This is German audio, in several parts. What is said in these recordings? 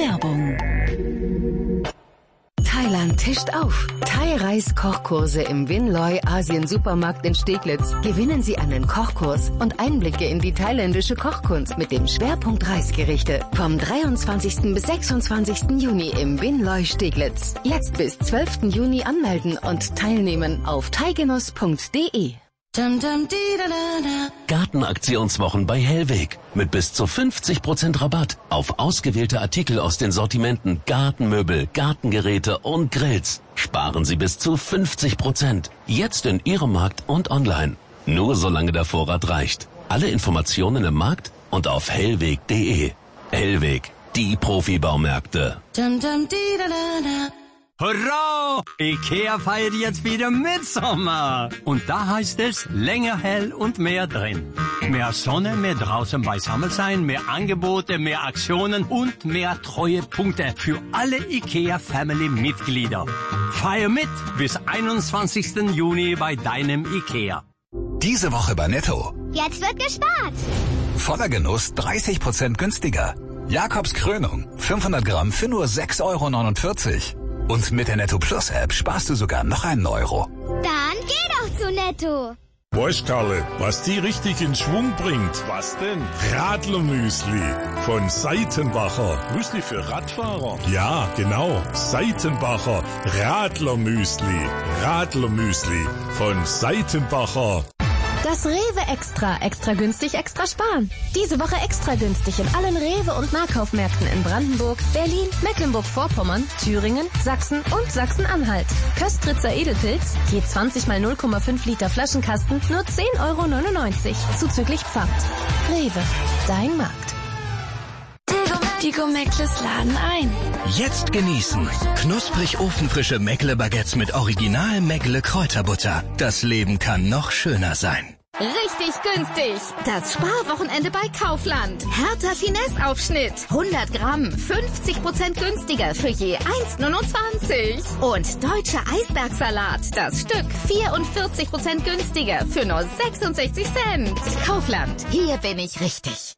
Werbung. Thailand tischt auf. Thai-Reis-Kochkurse im Winloy Asien-Supermarkt in Steglitz. Gewinnen Sie einen Kochkurs und Einblicke in die thailändische Kochkunst mit dem Schwerpunkt Reisgerichte. Vom 23. bis 26. Juni im Winloy Steglitz. Jetzt bis 12. Juni anmelden und teilnehmen auf thaigenuss.de. Gartenaktionswochen bei Hellweg. Mit bis zu 50% Rabatt auf ausgewählte Artikel aus den Sortimenten Gartenmöbel, Gartengeräte und Grills. Sparen Sie bis zu 50%. Jetzt in Ihrem Markt und online. Nur solange der Vorrat reicht. Alle Informationen im Markt und auf hellweg.de. Hellweg, die Profibaumärkte. Hurra! Ikea feiert jetzt wieder Mitsommer. Und da heißt es länger hell und mehr drin. Mehr Sonne, mehr draußen beisammen sein, mehr Angebote, mehr Aktionen und mehr Treuepunkte für alle Ikea-Family-Mitglieder. Feier mit bis 21. Juni bei deinem Ikea. Diese Woche bei Netto. Jetzt wird gespart. Voller Genuss 30% günstiger. Jakobs Krönung 500 Gramm für nur 6,49 €. Und mit der Netto Plus App sparst du sogar noch einen Euro. Dann geh doch zu Netto. Weißt, Karle, was die richtig in Schwung bringt? Was denn? Radlermüsli von Seitenbacher. Müsli für Radfahrer? Ja, genau. Seitenbacher Radlermüsli. Radlermüsli von Seitenbacher. Das Rewe Extra günstig, extra sparen. Diese Woche extra günstig in allen Rewe- und Nahkaufmärkten in Brandenburg, Berlin, Mecklenburg-Vorpommern, Thüringen, Sachsen und Sachsen-Anhalt. Köstritzer Edelpilz, je 20 mal 0,5 Liter Flaschenkasten, nur 10,99 €, zuzüglich Pfand. Rewe, dein Markt. Die Go-Meckles laden ein. Jetzt genießen. Knusprig ofenfrische Meckle-Baguettes mit Original Meckle-Kräuterbutter. Das Leben kann noch schöner sein. Richtig günstig. Das Sparwochenende bei Kaufland. Hertha Finesse-Aufschnitt. 100 Gramm, 50% günstiger für je 1,29 €. Und deutscher Eisbergsalat. Das Stück 44% günstiger für nur 66 Cent. Kaufland. Hier bin ich richtig.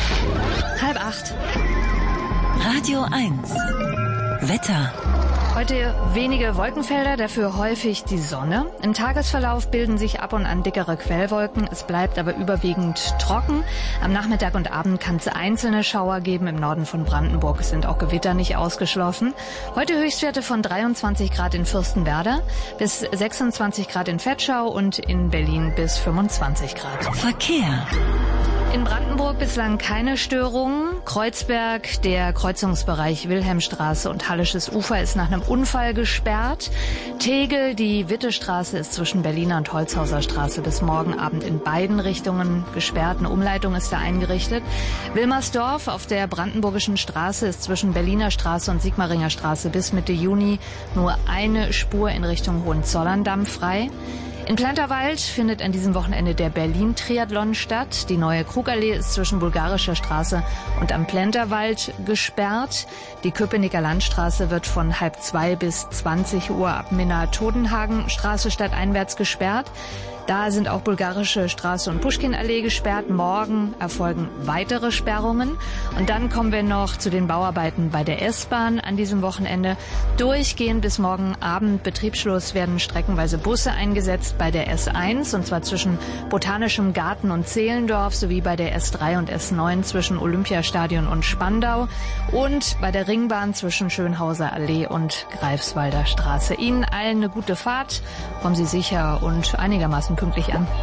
7:30. Radio 1. Wetter. Heute wenige Wolkenfelder, dafür häufig die Sonne. Im Tagesverlauf bilden sich ab und an dickere Quellwolken. Es bleibt aber überwiegend trocken. Am Nachmittag und Abend kann es einzelne Schauer geben. Im Norden von Brandenburg sind auch Gewitter nicht ausgeschlossen. Heute Höchstwerte von 23 Grad in Fürstenwerder bis 26 Grad in Vetschau und in Berlin bis 25 Grad. Verkehr. In Brandenburg bislang keine Störungen. Kreuzberg, der Kreuzungsbereich Wilhelmstraße und Hallisches Ufer ist nach einem Unfall gesperrt. Tegel, die Wittestraße ist zwischen Berliner und Holzhauser Straße bis morgen Abend in beiden Richtungen gesperrt. Eine Umleitung ist da eingerichtet. Wilmersdorf auf der Brandenburgischen Straße ist zwischen Berliner Straße und Sigmaringer Straße bis Mitte Juni nur eine Spur in Richtung Hohenzollern-Damm frei. In Planterwald findet an diesem Wochenende der Berlin-Triathlon statt. Die neue Krugallee ist zwischen Bulgarischer Straße und am Planterwald gesperrt. Die Köpenicker Landstraße wird von 1:30 bis 20 Uhr ab Minna-Todenhagen-Straße stadteinwärts gesperrt. Da sind auch Bulgarische Straße und Puschkin-Allee gesperrt. Morgen erfolgen weitere Sperrungen. Und dann kommen wir noch zu den Bauarbeiten bei der S-Bahn an diesem Wochenende. Durchgehend bis morgen Abend Betriebsschluss werden streckenweise Busse eingesetzt bei der S1, und zwar zwischen Botanischem Garten und Zehlendorf, sowie bei der S3 und S9 zwischen Olympiastadion und Spandau und bei der Ringbahn zwischen Schönhauser Allee und Greifswalder Straße. Ihnen allen eine gute Fahrt. Kommen Sie sicher und einigermaßen pünktlich an.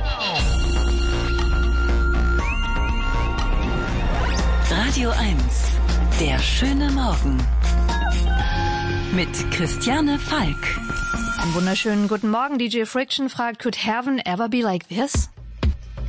Radio 1. Der schöne Morgen. Mit Christiane Falk. Einen wunderschönen guten Morgen. DJ Friction fragt, could heaven ever be like this?